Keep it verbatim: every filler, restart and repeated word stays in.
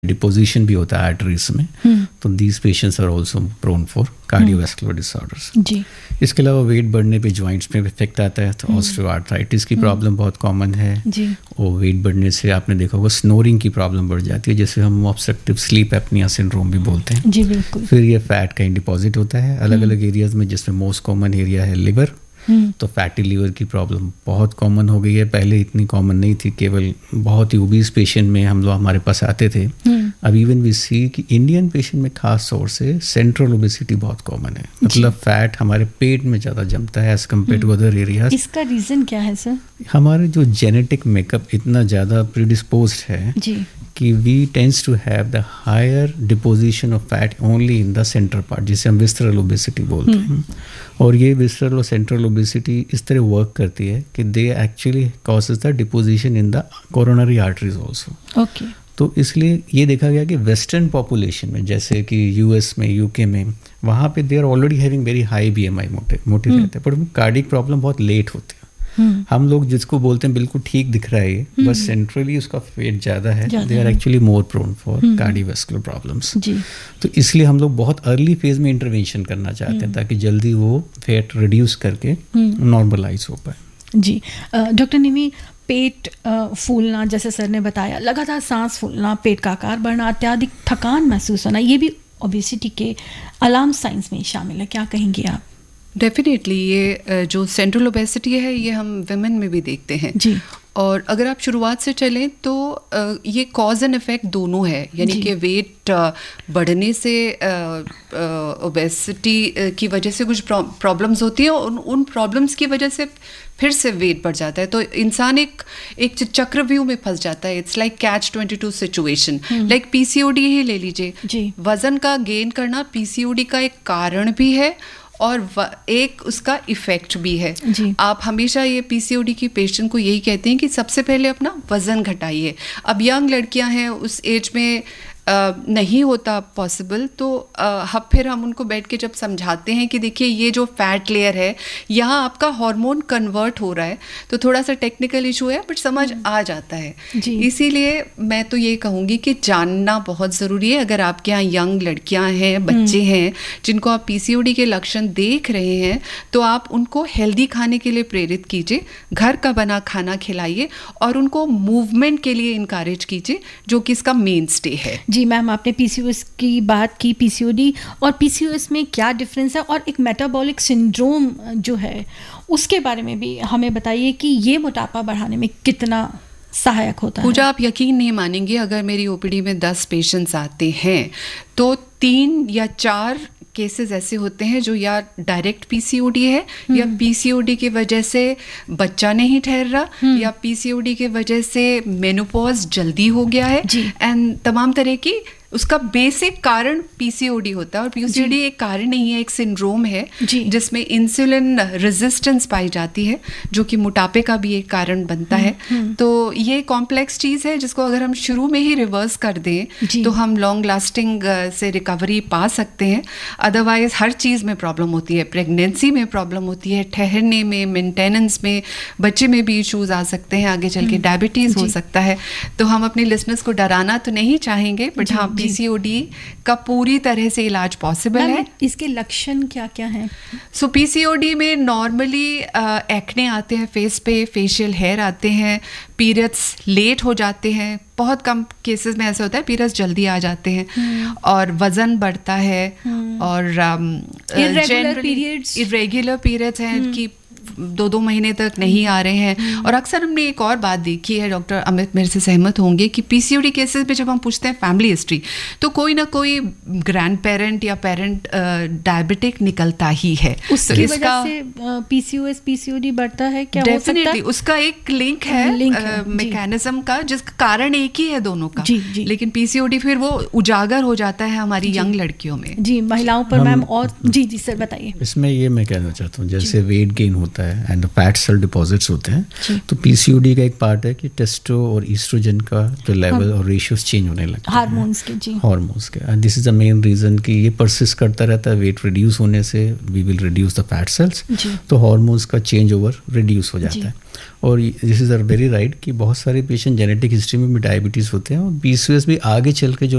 Deposition भी होता है आर्टरीज में, तो these patients are also prone for cardiovascular disorders. जी। इसके अलावा वेट बढ़ने पे जॉइंट्स में इफेक्ट आता है, तो ऑस्टियोआर्थराइटिस की प्रॉब्लम बहुत कॉमन है। जी। और वेट बढ़ने से आपने देखा होगा स्नोरिंग की प्रॉब्लम बढ़ जाती है, जैसे हम ऑब्स्ट्रक्टिव स्लीप एपनिया सिंड्रोम भी बोलते हैं। जी बिल्कुल। फिर ये फैट कहीं डिपॉजिट होता है अलग अलग एरियाज में, जिसमें मोस्ट कॉमन एरिया है लिवर। तो फैटी लिवर की प्रॉब्लम बहुत कॉमन हो गई है, पहले इतनी कॉमन नहीं थी, केवल बहुत ही ओबीज पेशेंट में हम लोग हमारे पास आते थे। अब इवन वी सी कि इंडियन पेशेंट में खास तौर से सेंट्रल ओबेसिटी बहुत कॉमन है, मतलब फैट हमारे पेट में ज़्यादा जमता है as compare to other areas. इसका रीज़न क्या है सर? हमारे जो जेनेटिक मेकअप इतना ज़्यादा प्रीडिस्पोज्ड है जी। कि we tends to have the higher deposition of fat only in the central part, जिसे हम विस्टरल ओबेसिटी बोलते हैं। और ये विस्टरल और सेंट्रल ओबेसिटी इस तरह वर्क करती है कि they actually causes the deposition in the coronary arteries also. Okay. तो इसलिए ये देखा गया कि वेस्टर्न पॉपुलेशन में, जैसे कि यूएस में, यूके में, वहाँ पे they are already having very high BMI, मोटे मोटे रहते हैं, पर कार्डियक प्रॉब्लम बहुत लेट होते हैं। हम लोग जिसको बोलते हैं बिल्कुल ठीक दिख रहा है ये, बस सेंट्रली उसका वेट ज़्यादा है, they are actually more prone for cardiovascular problems. तो इसलिए हम लोग बहुत अर्ली फेज में इंटरवेंशन करना चाहते हैं ताकि जल्दी वो फैट रिड्यूस करके नॉर्मलाइज हो पाए। जी। डॉक्टर निमी, पेट फूलना, जैसे सर ने बताया, लगातार सांस फूलना, पेट का आकार बढ़ना, अत्यधिक थकान महसूस होना, ये भी ओबेसिटी के अलार्म साइंस में शामिल है, क्या कहेंगे आप? डेफिनेटली ये जो सेंट्रल ओबेसिटी है ये हम विमेन में भी देखते हैं। जी। और अगर आप शुरुआत से चलें तो ये कॉज एंड इफेक्ट दोनों है, यानी कि वेट बढ़ने से ओबेसिटी की वजह से कुछ प्रॉब्लम्स होती हैं और उन उन प्रॉब्लम्स की वजह से फिर से वेट बढ़ जाता है, तो इंसान एक एक चक्रव्यूह में फंस जाता है। It's like catch twenty two situation. Like PCOD ही ले लीजिए, वजन का गेन करना पीसीओडी का एक कारण भी है और एक उसका इफेक्ट भी है। आप हमेशा ये पीसीओडी की पेशेंट को यही कहते हैं कि सबसे पहले अपना वजन घटाइए। अब यंग लड़कियां हैं, उस एज में आ, नहीं होता पॉसिबल, तो अब फिर हम उनको बैठ के जब समझाते हैं कि देखिए ये जो फैट लेयर है यहाँ आपका हार्मोन कन्वर्ट हो रहा है, तो थोड़ा सा टेक्निकल इशू है बट समझ आ जाता है। इसीलिए मैं तो ये कहूँगी कि जानना बहुत ज़रूरी है। अगर आपके यहाँ यंग लड़कियाँ हैं, बच्चे हैं जिनको आप पीसीओडी के लक्षण देख रहे हैं, तो आप उनको हेल्दी खाने के लिए प्रेरित कीजिए, घर का बना खाना खिलाइए और उनको मूवमेंट के लिए इनकरेज कीजिए, जो कि इसका मेन स्टे है। जी मैम, आपने पीसीओएस की बात की, पीसीओडी और पीसीओएस में क्या डिफरेंस है, और एक मेटाबॉलिक सिंड्रोम जो है उसके बारे में भी हमें बताइए कि ये मोटापा बढ़ाने में कितना सहायक होता है। पूजा, आप यकीन नहीं मानेंगे, अगर मेरी ओपीडी में दस पेशेंट्स आते हैं तो तीन या चार केसेस ऐसे होते हैं जो या डायरेक्ट पीसीओडी है, या पीसीओडी की वजह से बच्चा नहीं ठहर रहा, या पीसीओडी की वजह से मेनोपॉज जल्दी हो गया है, एंड तमाम तरह की उसका बेसिक कारण पीसीओडी होता है। और पीसीओडी एक कारण नहीं है, एक सिंड्रोम है जिसमें इंसुलिन रेजिस्टेंस पाई जाती है, जो कि मोटापे का भी एक कारण बनता है। तो ये कॉम्प्लेक्स चीज़ है जिसको अगर हम शुरू में ही रिवर्स कर दें तो हम लॉन्ग लास्टिंग से रिकवरी पा सकते हैं। अदरवाइज हर चीज़ में प्रॉब्लम होती है, प्रेगनेंसी में प्रॉब्लम होती है, ठहरने में, मेंटेनेंस में, बच्चे में भी इशूज़ आ सकते हैं, आगे चल के डायबिटीज़ हो सकता है। तो हम अपने लिसनर्स को डराना तो नहीं चाहेंगे, बट हाँ, पीसीओडी का पूरी तरह से इलाज पॉसिबल है। इसके लक्षण क्या क्या हैं? सो पीसीओडी में नॉर्मली एक्ने आते हैं फेस पे, फेशियल हेयर आते हैं, पीरियड्स लेट हो जाते हैं, बहुत कम केसेस में ऐसा होता है पीरियड्स जल्दी आ जाते हैं, और वजन बढ़ता है, और इर्रेगुलर पीरियड्स इर्रेगुलर पीरियड्स हैं कि दो दो महीने तक नहीं आ रहे हैं। और अक्सर हमने एक और बात देखी है, डॉक्टर अमित मेरे से सहमत होंगे, कि पीसीओडी केसेस में जब हम पूछते हैं फैमिली हिस्ट्री, तो कोई ना कोई ग्रैंड पेरेंट या पेरेंट डायबिटिक निकलता ही है। उसकी तो वजह से पीसीओएस पीसीओडी बढ़ता है क्या? डेफिनेटली उसका एक लिंक है मैकेनिज्म का, जिसका कारण एक ही है दोनों का, जी, जी। लेकिन पीसीओडी फिर वो उजागर हो जाता है हमारी यंग लड़कियों में। जी, महिलाओं पर मैम। और जी जी सर बताइए। इसमें ये मैं कहना चाहता हूँ, जैसे वेट गेन होता है एंड फैट सेल डिपॉजिट्स होते हैं, तो पीसीओडी का एक पार्ट है कि टेस्टो और ईस्ट्रोजन का जो लेवल और रेशियोज चेंज होने लगते हैं, हार्मोन्स के। जी, हार्मोन्स के। And this is the main reason कि ये परसिस्ट करता रहता है। वेट रिड्यूस होने से we will reduce the fat cells, तो हार्मोन्स का चेंज ओवर रिड्यूस हो जाता है। और this is a very right कि बहुत सारे पेशेंट जेनेटिक हिस्ट्री में भी डायबिटीज होते हैं, और पीसीओएस भी आगे चल के जो